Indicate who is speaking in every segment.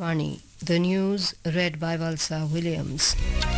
Speaker 1: Akashvani. The news read by Valsa Williams.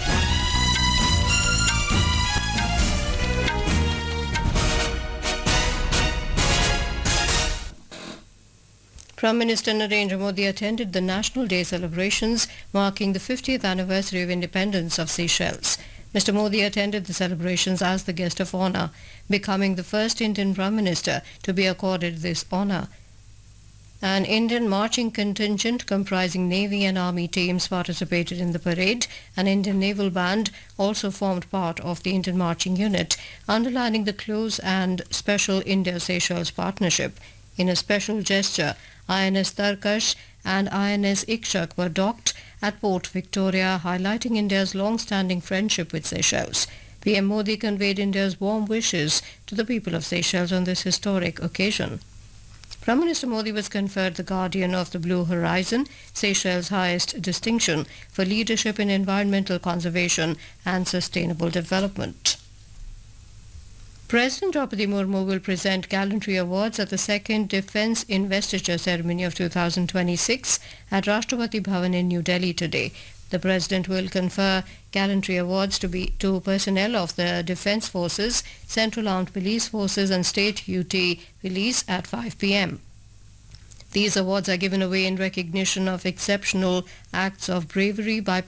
Speaker 1: Prime Minister Narendra Modi attended the National Day celebrations marking the 50th anniversary of independence of Seychelles. Mr. Modi attended the celebrations as the guest of honor, becoming the first Indian Prime Minister to be accorded this honor. An Indian marching contingent comprising Navy and Army teams participated in the parade. An Indian naval band also formed part of the Indian marching unit, underlining the close and special India-Seychelles partnership. In a special gesture, INS Tarkash and INS Ikshak were docked at Port Victoria, highlighting India's long-standing friendship with Seychelles. PM Modi conveyed India's warm wishes to the people of Seychelles on this historic occasion. Prime Minister Modi was conferred the Guardian of the Blue Horizon, Seychelles' highest distinction for leadership in environmental conservation and sustainable development. President Draupadi Murmu will present gallantry awards at the second Defence Investiture Ceremony of 2026 at Rashtrapati Bhavan in New Delhi today. The President will confer gallantry awards to personnel of the Defence Forces, Central Armed Police Forces and State UT Police at 5 p.m. These awards are given away in recognition of exceptional acts of bravery by